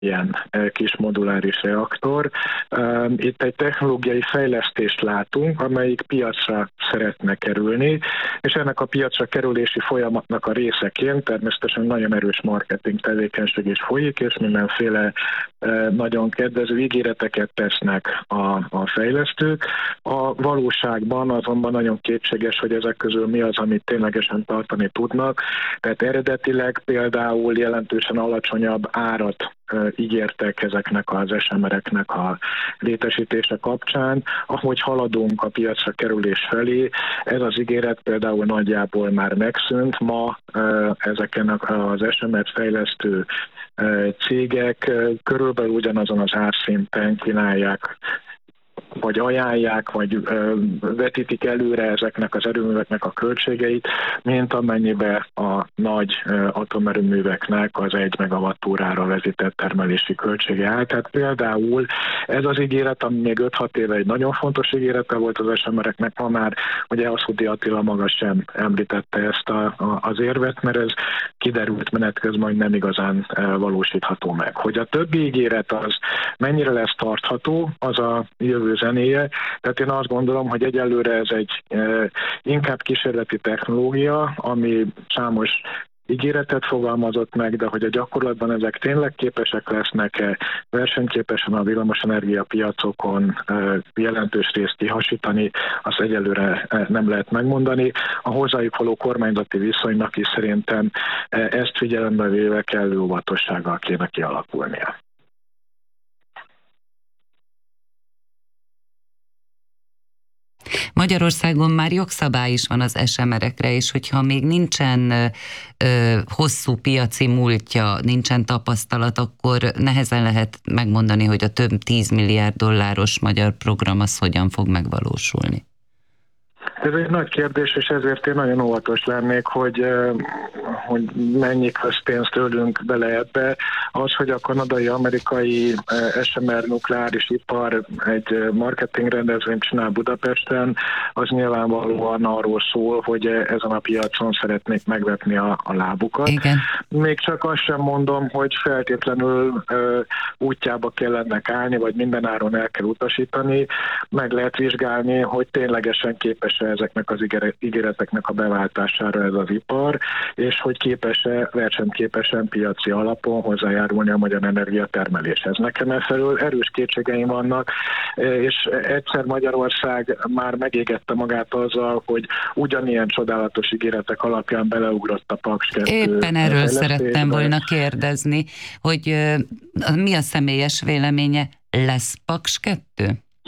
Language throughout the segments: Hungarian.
ilyen kis moduláris reaktor. Itt egy technológiai fejlesztést látunk, amelyik piacra szeretne kerülni, és ennek a piacra kerülési folyamatnak a részeként természetesen nagyon erős marketing tevékenység is folyik, és mindenféle nagyon kedvező ígéreteket tesznek a fejlesztők. A valóságban azonban nagyon kétséges, hogy ezek közül mi az, amit ténylegesen tartani tudnak. Tehát eredetileg például jelentősen alacsonyabb árat ígértek ezeknek az SMR-eknek a létesítése kapcsán. Ahogy haladunk a piacra kerülés felé, ez az ígéret például nagyjából már megszűnt. Ma ezeken az SMR fejlesztő cégek körülbelül ugyanazon az árszinten kínálják, vagy ajánlják, vagy vetítik előre ezeknek az erőműveknek a költségeit, mint amennyibe a nagy atomerőműveknek az 1 megawattúrára vezetett termelési költsége áll. Tehát például ez az ígéret, ami még 5-6 éve egy nagyon fontos ígérete volt az SMR-eknek, ma már ugye Aszudi Attila maga sem említette ezt az érvet, mert ez kiderült menet közben, hogy nem igazán valósítható meg. Hogy a többi ígéret az mennyire lesz tartható, az a jövő zenéje. Tehát én azt gondolom, hogy egyelőre ez egy inkább kísérleti technológia, ami számos ígéretet fogalmazott meg, de hogy a gyakorlatban ezek tényleg képesek lesznek-e versenyképesen a villamosenergia piacokon jelentős részt kihasítani, azt egyelőre nem lehet megmondani. A hozzájuk való kormányzati viszonynak is szerintem ezt figyelembe véve kellő óvatossággal kéne kialakulnia. Magyarországon már jogszabály is van az SMR-ekre, és hogyha még nincsen hosszú piaci múltja, nincsen tapasztalat, akkor nehezen lehet megmondani, hogy a több 10 milliárd dolláros magyar program az hogyan fog megvalósulni. Ez egy nagy kérdés, és ezért én nagyon óvatos lennék, hogy mennyi közpénzt ölünk bele ebbe. Az, hogy a kanadai-amerikai SMR nukleáris ipar egy marketing rendezvényt csinál Budapesten, az nyilvánvalóan arról szól, hogy ezen a piacon szeretnék megvetni a lábukat. Igen. Még csak azt sem mondom, hogy feltétlenül útjába kell ennek állni, vagy mindenáron el kell utasítani. Meg lehet vizsgálni, hogy ténylegesen képes-e ezeknek az ígéreteknek a beváltására ez az ipar, és hogy képes-e versenyképesen piaci alapon hozzájárulni a magyar energiatermeléshez. Nekem efelől erős kétségeim vannak, és egyszer Magyarország már megégette magát azzal, hogy ugyanilyen csodálatos ígéretek alapján beleugrott a Paks 2. Éppen erről szerettem volna kérdezni, hogy mi a személyes véleménye, lesz Paks 2?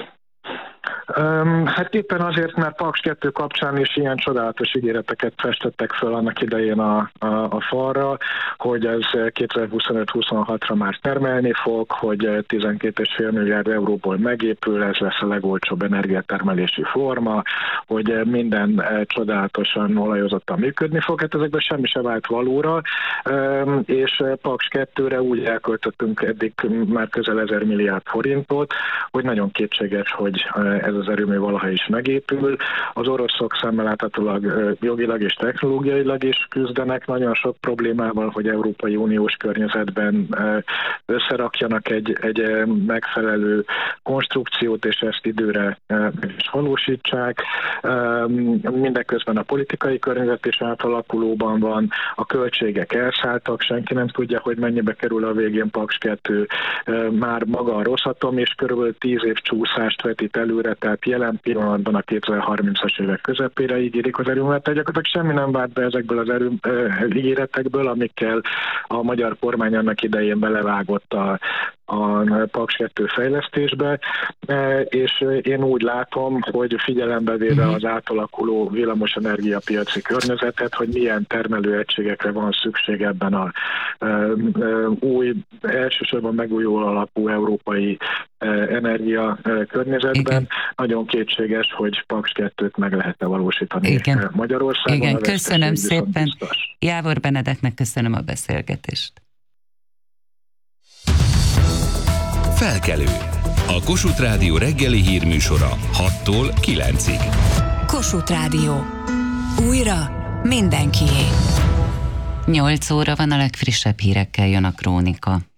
Hát éppen azért, mert Paks 2 kapcsán is ilyen csodálatos ígéreteket festettek föl annak idején a falra, hogy ez 2025-26-ra már termelni fog, hogy 12,5 milliárd euróból megépül, ez lesz a legolcsóbb energiatermelési forma, hogy minden csodálatosan olajozottan működni fog. Hát ezekben semmi se vált valóra, és Paks 2-re úgy elköltöttünk eddig már közel 1000 milliárd forintot, hogy nagyon kétséges, hogy ez az erőmű valaha is megépül. Az oroszok szemmel láthatólag jogilag és technológiailag is küzdenek nagyon sok problémával, hogy Európai Uniós környezetben összerakjanak egy megfelelő konstrukciót, és ezt időre meg is valósítsák. Mindeközben a politikai környezet is átalakulóban van, a költségek elszálltak, senki nem tudja, hogy mennyibe kerül a végén Paks 2. Már maga a Rosatom is körülbelül 10 év csúszást vetít előre, tehát jelen pillanatban a 2030-as évek közepére ígérik az erőművet. Gyakorlatilag semmi nem vált be ezekből az ígéretekből, amikkel a magyar kormány annak idején belevágott a Paks 2 fejlesztésbe, és én úgy látom, hogy figyelembe véve az átalakuló villamosenergia piaci környezetet, hogy milyen termelőegységekre van szükség ebben a új, elsősorban megújuló alapú európai energia környezetben. Igen. Nagyon kétséges, hogy Paks 2-t meg lehet-e valósítani. Igen. Magyarországon. Igen, köszönöm szépen. Jávor Benedettnek köszönöm a beszélgetést. Felkelő. A Kossuth Rádió reggeli hírműsora 6-tól 9-ig. Kossuth Rádió. Újra mindenkié. 8 óra van, a legfrissebb hírekkel jön a Krónika.